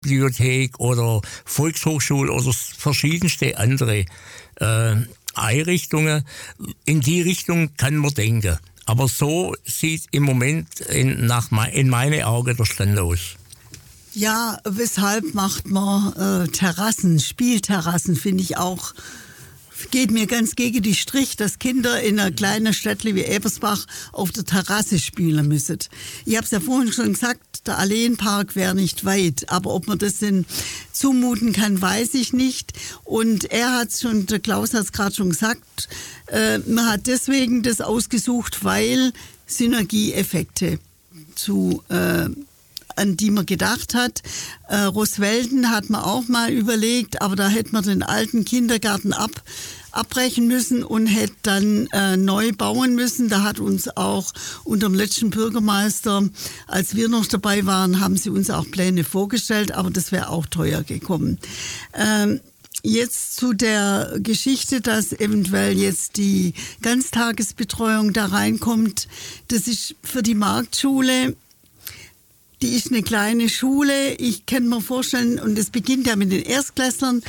Bibliothek oder Volkshochschule oder verschiedenste andere Einrichtungen. In die Richtung kann man denken. Aber so sieht im Moment in meine Augen der Stand aus. Ja, weshalb macht man Terrassen, Spielterrassen, finde ich auch, geht mir ganz gegen die Strich, dass Kinder in einer kleinen Stadt wie Ebersbach auf der Terrasse spielen müssen. Ich habe es ja vorhin schon gesagt, der Alleenpark wäre nicht weit, aber ob man das denn zumuten kann, weiß ich nicht. Und der Klaus hat es gerade schon gesagt, man hat deswegen das ausgesucht, weil Synergieeffekte an die man gedacht hat. Roswelden hat man auch mal überlegt, aber da hätte man den alten Kindergarten abbrechen müssen und hätte dann neu bauen müssen. Da hat uns auch unter dem letzten Bürgermeister, als wir noch dabei waren, haben sie uns auch Pläne vorgestellt, aber das wäre auch teuer gekommen. Jetzt zu der Geschichte, dass eventuell jetzt die Ganztagesbetreuung da reinkommt. Das ist für die Marktschule. Die ist eine kleine Schule. Ich kann mir vorstellen, und es beginnt ja mit den Erstklässlern,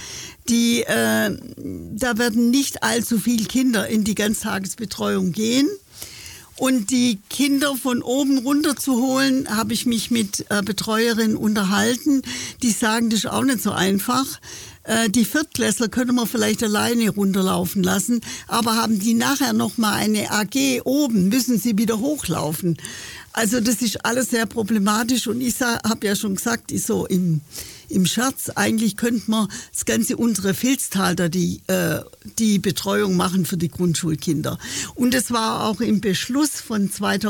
da werden nicht allzu viele Kinder in die Ganztagesbetreuung gehen. Und die Kinder von oben runter zu holen, habe ich mich mit Betreuerinnen unterhalten. Die sagen, das ist auch nicht so einfach. Die Viertklässler können wir vielleicht alleine runterlaufen lassen, aber haben die nachher noch mal eine AG oben, müssen sie wieder hochlaufen. Also das ist alles sehr problematisch und ich habe ja schon gesagt, ich so im Scherz, eigentlich könnte man das ganze unsere Vilstalter die Betreuung machen für die Grundschulkinder. Und es war auch im Beschluss von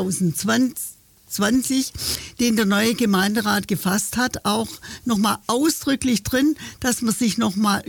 2020, den der neue Gemeinderat gefasst hat, auch nochmal ausdrücklich drin, dass man sich nochmal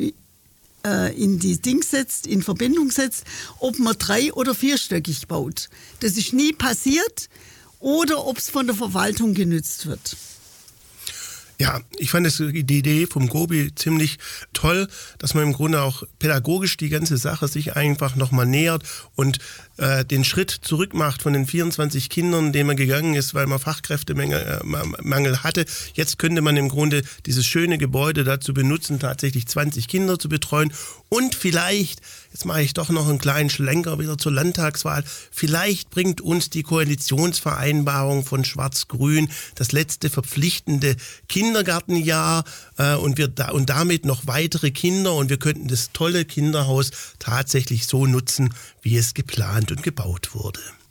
in Verbindung setzt, ob man 3- oder 4-stöckig baut. Das ist nie passiert. Oder ob es von der Verwaltung genützt wird. Ja, ich fand die Idee vom Gobi ziemlich toll, dass man im Grunde auch pädagogisch die ganze Sache sich einfach nochmal nähert und den Schritt zurück macht von den 24 Kindern, den man gegangen ist, weil man Fachkräftemangel hatte. Jetzt könnte man im Grunde dieses schöne Gebäude dazu benutzen, tatsächlich 20 Kinder zu betreuen und vielleicht, jetzt mache ich doch noch einen kleinen Schlenker wieder zur Landtagswahl, vielleicht bringt uns die Koalitionsvereinbarung von Schwarz-Grün das letzte verpflichtende Kindergartenjahr und damit noch weitere Kinder und wir könnten das tolle Kinderhaus tatsächlich so nutzen, wie es geplant und gebaut wurde.